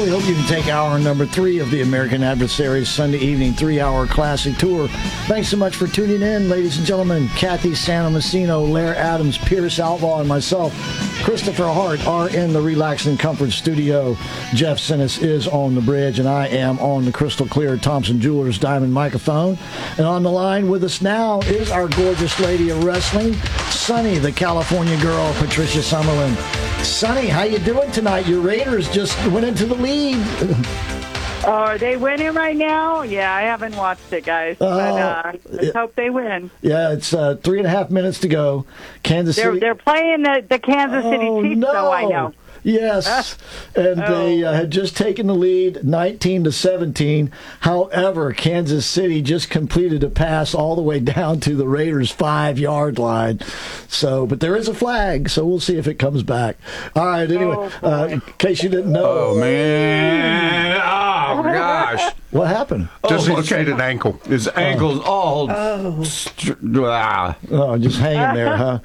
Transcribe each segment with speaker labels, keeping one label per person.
Speaker 1: We hope you can take hour number 3 of the American Adversaries Sunday evening 3-hour classic tour. Thanks so much for tuning in, ladies and gentlemen. Kathy Santamassino, Lair Adams, Pierce Outlaw, and myself, Christopher Hart, are in the Relax and Comfort studio. Jeff Sinnis is on the bridge, and I am on the crystal clear Thompson Jewelers Diamond microphone. And on the line with us now is our gorgeous lady of wrestling, Sunny, the California girl, Patricia Summerlin. Sunny, how you doing tonight? Your Raiders just went into the lead.
Speaker 2: Oh, are they winning right now? Yeah, I haven't watched it, guys. But let's hope they win.
Speaker 1: Yeah, it's 3.5 minutes to go. Kansas City.
Speaker 2: They're playing the Kansas City Chiefs,
Speaker 1: no.
Speaker 2: so I know.
Speaker 1: Yes, and they had just taken the lead 19-17. However, Kansas City just completed a pass all the way down to the Raiders' 5-yard line. So, but there is a flag, so we'll see if it comes back. All right, anyway, in case you didn't know.
Speaker 3: Oh, man. Oh, gosh.
Speaker 1: What happened?
Speaker 3: Dislocated ankle. His ankle's all...
Speaker 1: just hanging there, huh?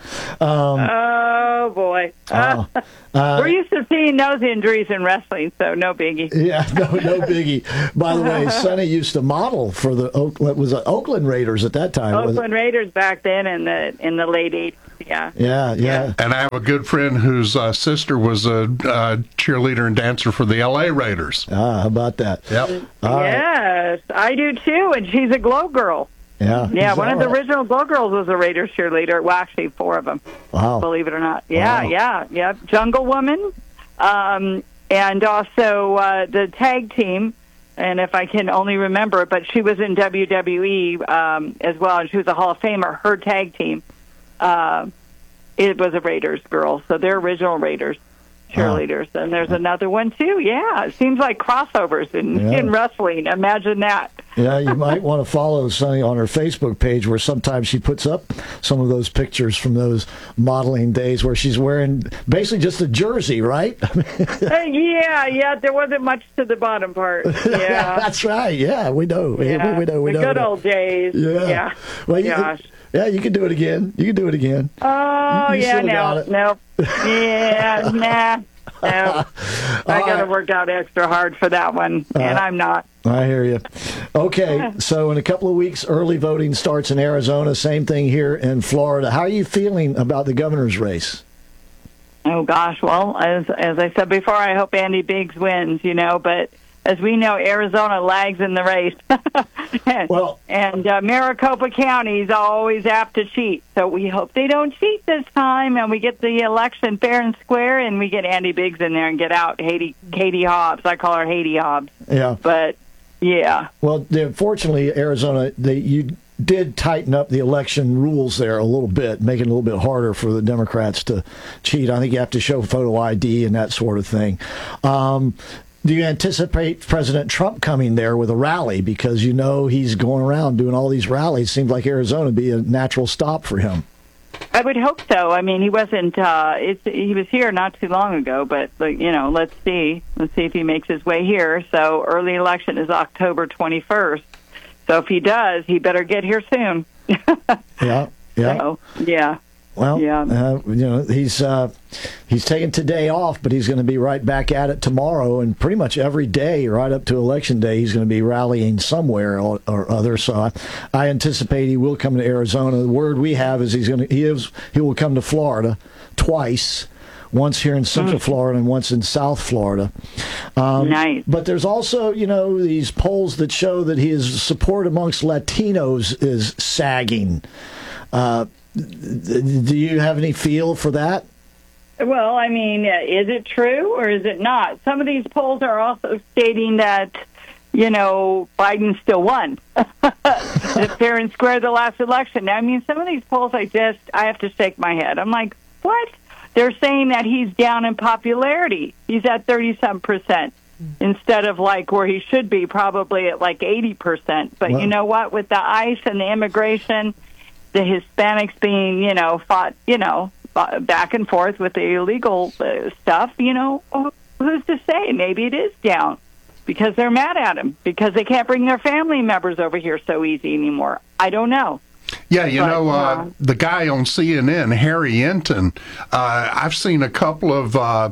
Speaker 2: Oh, boy. We're used to seeing those injuries in wrestling, so no biggie.
Speaker 1: Yeah, no biggie. By the way, Sonny used to model for the Oakland Raiders at that time.
Speaker 2: Oakland Raiders back then in the late 80s.
Speaker 1: Yeah.
Speaker 3: And I have a good friend whose sister was a cheerleader and dancer for the L.A. Raiders.
Speaker 1: How about that?
Speaker 3: Yep.
Speaker 2: Yes, I do too, and she's a Glow Girl.
Speaker 1: Yeah,
Speaker 2: one of the original Glow Girls was a Raiders cheerleader. Well, actually, 4 of them.
Speaker 1: Wow.
Speaker 2: Believe it or not. Yeah. Jungle Woman, and also the tag team, and if I can only remember it, but she was in WWE as well, and she was a Hall of Famer. Her tag team, it was a Raiders girl, so they're original Raiders cheerleaders. And there's another one, too. Yeah, it seems like crossovers in wrestling. Imagine that.
Speaker 1: Yeah, you might want to follow Sunny on her Facebook page, where sometimes she puts up some of those pictures from those modeling days where she's wearing basically just a jersey, right?
Speaker 2: Yeah, there wasn't much to the bottom part. Yeah.
Speaker 1: That's right. Yeah, we know. Yeah. We know.
Speaker 2: The good old days.
Speaker 1: Yeah. Well,
Speaker 2: gosh.
Speaker 1: You can do it again.
Speaker 2: Oh, no. Yeah, nah. No. I got to work out extra hard for that one, and I'm not.
Speaker 1: I hear you. Okay, so in a couple of weeks, early voting starts in Arizona. Same thing here in Florida. How are you feeling about the governor's race?
Speaker 2: Oh, gosh. Well, as I said before, I hope Andy Biggs wins, but as we know, Arizona lags in the race. And Maricopa County is always apt to cheat. So we hope they don't cheat this time, and we get the election fair and square, and we get Andy Biggs in there and get out Katie Hobbs. I call her Haiti Hobbs.
Speaker 1: Yeah.
Speaker 2: But, yeah.
Speaker 1: Well, fortunately, Arizona, you did tighten up the election rules there a little bit, making it a little bit harder for the Democrats to cheat. I think you have to show photo ID and that sort of thing. Do you anticipate President Trump coming there with a rally? Because he's going around doing all these rallies. Seems like Arizona would be a natural stop for him.
Speaker 2: I would hope so. I mean, he wasn't. He was here not too long ago, but let's see. Let's see if he makes his way here. So early election is October 21st. So if he does, he better get here soon.
Speaker 1: Yeah.
Speaker 2: So, yeah.
Speaker 1: Well, he's taking today off, but he's going to be right back at it tomorrow, and pretty much every day, right up to Election Day, he's going to be rallying somewhere or other. So I anticipate he will come to Arizona. The word we have is he will come to Florida twice. Once here in Central Florida and once in South Florida.
Speaker 2: Nice.
Speaker 1: But there's also, these polls that show that his support amongst Latinos is sagging. Do you have any feel for that?
Speaker 2: Well, I mean, is it true or is it not? Some of these polls are also stating that, Biden still won. Fair and square the last election. I mean, some of these polls, I have to shake my head. I'm like, what? They're saying that he's down in popularity. He's at 30-some% instead of where he should be, probably at 80%. But you know what? With the ICE and the immigration, the Hispanics being, fought, back and forth with the illegal stuff, who's to say? Maybe it is down because they're mad at him because they can't bring their family members over here so easy anymore. I don't know.
Speaker 3: Yeah, the guy on CNN, Harry Enton, I've seen a couple of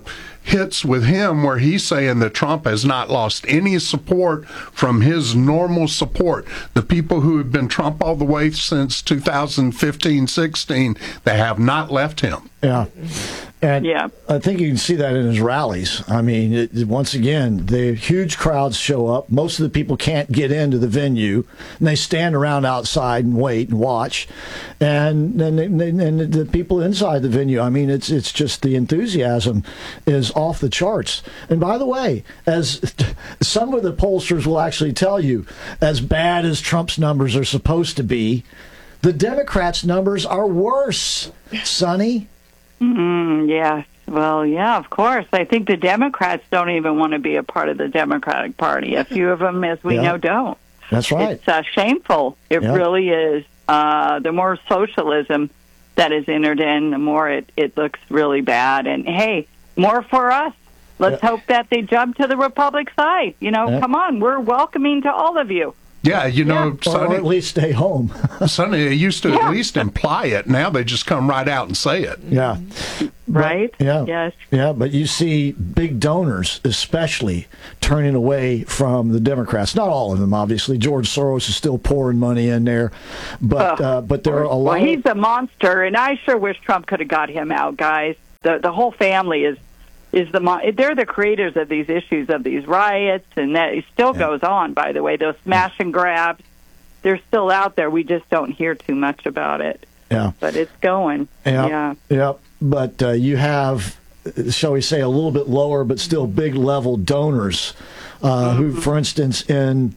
Speaker 3: hits with him where he's saying that Trump has not lost any support from his normal support. The people who have been Trump all the way since 2015-16, they have not left him.
Speaker 1: Yeah. And
Speaker 2: Yeah.
Speaker 1: I think you can see that in his rallies. I mean, once again, the huge crowds show up. Most of the people can't get into the venue, and they stand around outside and wait and watch. And the people inside the venue, I mean, it's just the enthusiasm is off the charts. And by the way, as some of the pollsters will actually tell you, as bad as Trump's numbers are supposed to be, the Democrats' numbers are worse, Sonny.
Speaker 2: Yes. Well, yeah, of course. I think the Democrats don't even want to be a part of the Democratic Party. A few of them, as we know, don't.
Speaker 1: That's right.
Speaker 2: It's shameful. It really is. The more socialism that is entered in, the more it looks really bad. And, hey, more for us. Let's hope that they jump to the Republic side. You know, come on. We're welcoming to all of you.
Speaker 3: Yeah, you know,
Speaker 1: Or at least stay home.
Speaker 3: Sonny, they used to at least imply it. Now they just come right out and say it.
Speaker 1: Yeah.
Speaker 2: Right?
Speaker 1: Yeah.
Speaker 2: Yes.
Speaker 1: Yeah, but you see big donors especially turning away from the Democrats. Not all of them, obviously. George Soros is still pouring money in there. But there are a lot
Speaker 2: Well, he's a monster, and I sure wish Trump could have got him out, guys. The whole family is they're the creators of these issues, of these riots, and that it still goes on, by the way. Those smash and grabs, they're still out there. We just don't hear too much about it.
Speaker 1: Yeah.
Speaker 2: But it's going.
Speaker 1: Yeah. But you have, shall we say, a little bit lower but still big level donors who, for instance, in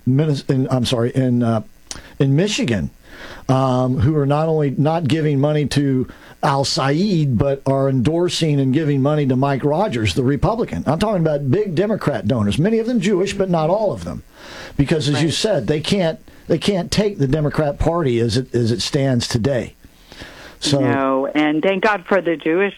Speaker 1: Michigan, who are not only not giving money to al-Said, but are endorsing and giving money to Mike Rogers, the Republican. I'm talking about big Democrat donors, many of them Jewish, but not all of them, because as you said, they can't take the Democrat Party as it stands today. So,
Speaker 2: no, and thank God for the Jewish,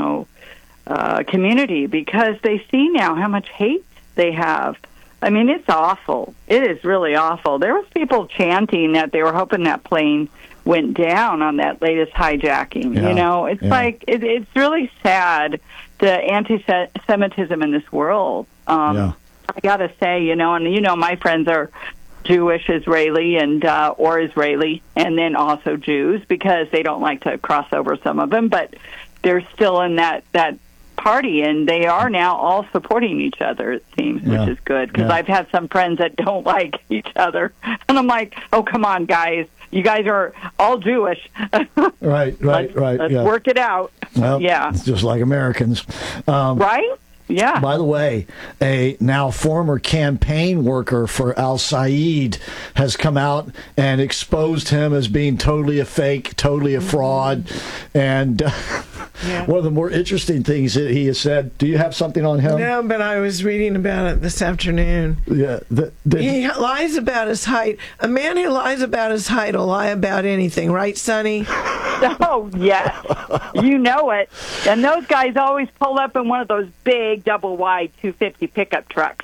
Speaker 2: community, because they see now how much hate they have. I mean, it's awful. It is really awful. There was people chanting that they were hoping that plane went down on that latest hijacking. It's like it's really sad, the anti-Semitism in this world. I got to say, and my friends are Jewish Israeli and or Israeli, and then also Jews, because they don't like to cross over, some of them, but they're still in that party, and they are now all supporting each other, it seems, which is good, because I've had some friends that don't like each other, and I'm like, oh, come on, guys. You guys are all Jewish.
Speaker 1: Right.
Speaker 2: Let's work it out.
Speaker 1: Well, it's just like Americans.
Speaker 2: Right? Yeah.
Speaker 1: By the way, a now former campaign worker for al-Said has come out and exposed him as being totally a fake, totally a fraud. And one of the more interesting things that he has said, do you have something on him?
Speaker 4: No, but I was reading about it this afternoon.
Speaker 1: Yeah.
Speaker 4: He lies about his height. A man who lies about his height will lie about anything, right, Sonny?
Speaker 2: Oh, yes. You know it. And those guys always pull up in one of those big double-wide 250 pickup trucks.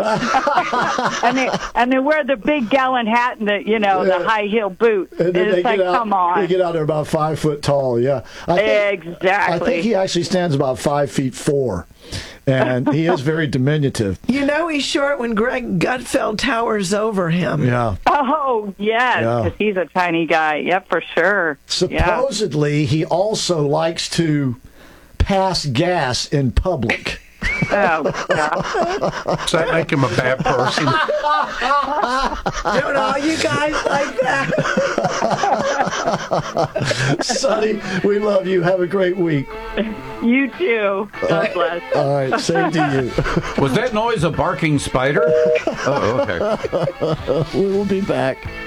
Speaker 2: and they wear the big gallon hat and the high-heel boot. And it's like, come on.
Speaker 1: They get out there about 5 foot tall,
Speaker 2: Exactly.
Speaker 1: I think he actually stands about 5'4", and he is very diminutive.
Speaker 4: He's short when Greg Gutfeld towers over him.
Speaker 1: Yeah.
Speaker 2: Oh, yes, because he's a tiny guy. Yep, for sure.
Speaker 1: Supposedly, he also likes to pass gas in public.
Speaker 2: Oh, God.
Speaker 3: Does that make him a bad person?
Speaker 4: Don't all you guys like that?
Speaker 1: Sonny, we love you. Have a great week.
Speaker 2: You too. God bless.
Speaker 1: All right, same to you.
Speaker 5: Was that noise a barking spider? Oh, okay.
Speaker 1: We will be back.